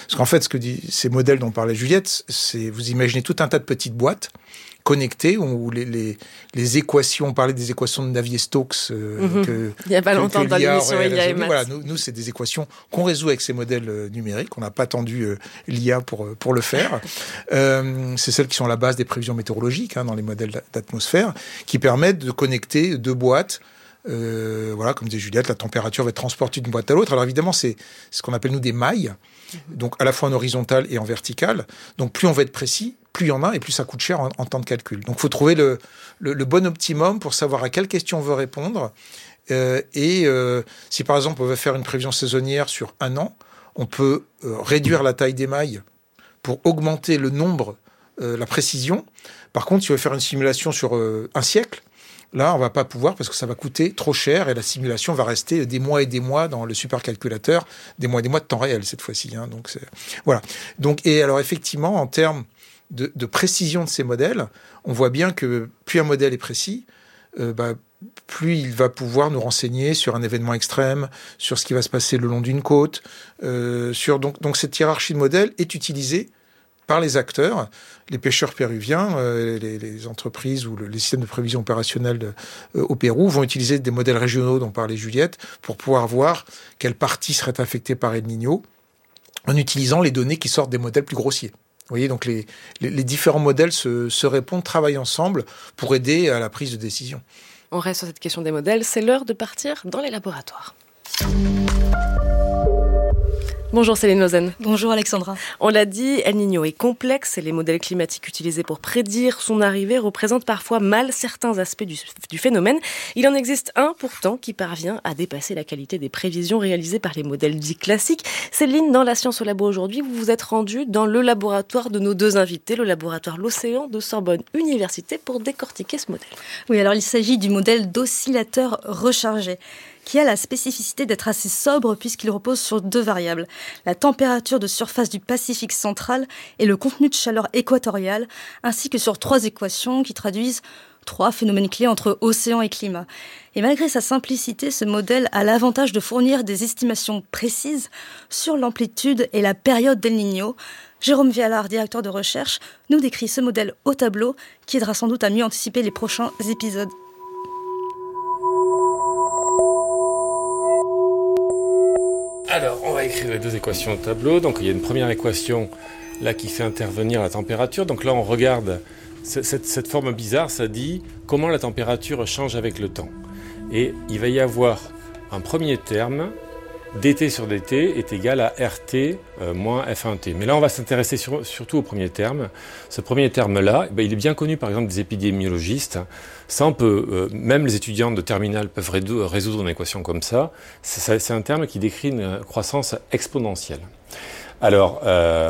Parce qu'en fait, ce que disent ces modèles dont parlait Juliette, c'est, vous imaginez tout un tas de petites boîtes connectées où les équations, on parlait des équations de Navier-Stokes. Il n'y a pas longtemps dans l'émission IA et Maths. Voilà, nous, c'est des équations qu'on résout avec ces modèles numériques. On n'a pas attendu l'IA pour le faire. C'est celles qui sont à la base des prévisions météorologiques dans les modèles d'atmosphère, qui permettent de connecter deux boîtes. Voilà, comme disait Juliette, la température va être transportée d'une boîte à l'autre. Alors évidemment, c'est ce qu'on appelle nous des mailles, donc à la fois en horizontal et en vertical. Donc plus on va être précis, plus il y en a et plus ça coûte cher en temps de calcul. Donc il faut trouver le bon optimum pour savoir à quelle question on veut répondre. Si par exemple on veut faire une prévision saisonnière sur 1 an, on peut réduire la taille des mailles pour augmenter le nombre, la précision. Par contre, si on veut faire une simulation sur 1 siècle, là, on va pas pouvoir parce que ça va coûter trop cher et la simulation va rester des mois et des mois dans le supercalculateur, des mois et des mois de temps réel cette fois-ci. Donc voilà. Donc et alors effectivement, en termes de précision de ces modèles, on voit bien que plus un modèle est précis, plus il va pouvoir nous renseigner sur un événement extrême, sur ce qui va se passer le long d'une côte. Donc cette hiérarchie de modèles est utilisée par les acteurs, les pêcheurs péruviens, les entreprises ou les systèmes de prévision opérationnelle au Pérou vont utiliser des modèles régionaux dont parlait Juliette pour pouvoir voir quelle partie serait affectée par El Niño en utilisant les données qui sortent des modèles plus grossiers. Vous voyez, donc les différents modèles se répondent, travaillent ensemble pour aider à la prise de décision. On reste sur cette question des modèles. C'est l'heure de partir dans les laboratoires. Bonjour Céline Lausanne. Bonjour Alexandra. On l'a dit, El Niño est complexe et les modèles climatiques utilisés pour prédire son arrivée représentent parfois mal certains aspects du phénomène. Il en existe un pourtant qui parvient à dépasser la qualité des prévisions réalisées par les modèles dits classiques. Céline, dans La Science au Labo aujourd'hui, vous vous êtes rendue dans le laboratoire de nos deux invités, le laboratoire L'Océan de Sorbonne Université, pour décortiquer ce modèle. Oui, alors il s'agit du modèle d'oscillateur rechargé, qui a la spécificité d'être assez sobre puisqu'il repose sur 2 variables, la température de surface du Pacifique central et le contenu de chaleur équatoriale, ainsi que sur 3 équations qui traduisent 3 phénomènes clés entre océan et climat. Et malgré sa simplicité, ce modèle a l'avantage de fournir des estimations précises sur l'amplitude et la période d'El Niño. Jérôme Vialard, directeur de recherche, nous décrit ce modèle au tableau qui aidera sans doute à mieux anticiper les prochains épisodes. Alors, on va écrire les 2 équations au tableau. Donc, il y a une première équation là qui fait intervenir la température. Donc là, on regarde cette forme bizarre. Ça dit comment la température change avec le temps. Et il va y avoir un premier terme, dt sur dt est égal à RT moins F1T. Mais là, on va s'intéresser surtout au premier terme. Ce premier terme-là, il est bien connu par exemple des épidémiologistes. Ça, on peut, même les étudiants de terminale peuvent résoudre une équation comme ça. C'est un terme qui décrit une croissance exponentielle. Alors,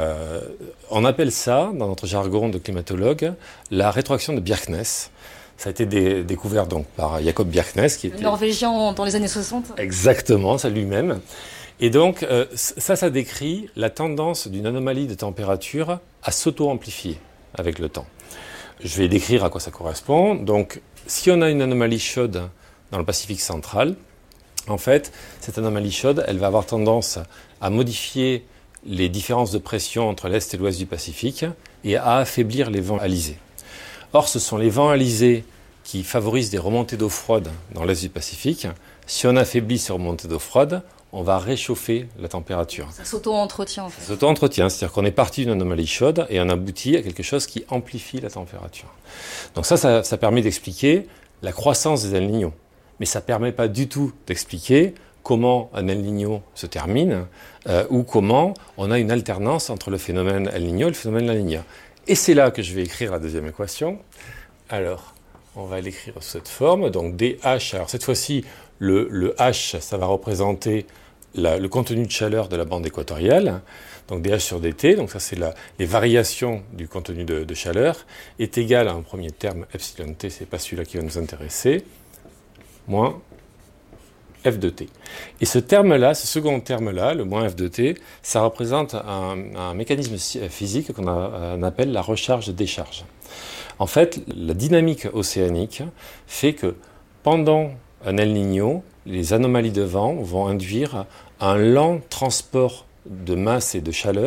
on appelle ça, dans notre jargon de climatologue, la rétroaction de Bjerknes. Ça a été découvert donc par Jacob Bjerknes, qui était norvégien dans les années 60. Exactement, ça lui-même. Et donc, ça décrit la tendance d'une anomalie de température à s'auto-amplifier avec le temps. Je vais décrire à quoi ça correspond. Donc, si on a une anomalie chaude dans le Pacifique central, en fait, cette anomalie chaude, elle va avoir tendance à modifier les différences de pression entre l'est et l'ouest du Pacifique et à affaiblir les vents alizés. Or, ce sont les vents alizés qui favorisent des remontées d'eau froide dans l'est du Pacifique. Si on affaiblit ces remontées d'eau froide, on va réchauffer la température. Ça s'auto-entretient en fait. Ça s'auto-entretient, c'est-à-dire qu'on est parti d'une anomalie chaude et on aboutit à quelque chose qui amplifie la température. Donc ça permet d'expliquer la croissance des El Niño. Mais ça ne permet pas du tout d'expliquer comment un El Niño se termine ou comment on a une alternance entre le phénomène El Niño et le phénomène La Niña. Et c'est là que je vais écrire la deuxième équation. Alors, on va l'écrire sous cette forme. Donc dH, alors cette fois-ci, le H, ça va représenter le contenu de chaleur de la bande équatoriale. Donc dH sur dt, donc ça c'est les variations du contenu de chaleur, est égal à un premier terme epsilon t, c'est pas celui-là qui va nous intéresser, moins f de t. Et ce terme-là, ce second terme-là, le moins f de t, ça représente un mécanisme physique qu'on appelle la recharge-décharge. En fait, la dynamique océanique fait que pendant un El Niño, les anomalies de vent vont induire un lent transport de masse et de chaleur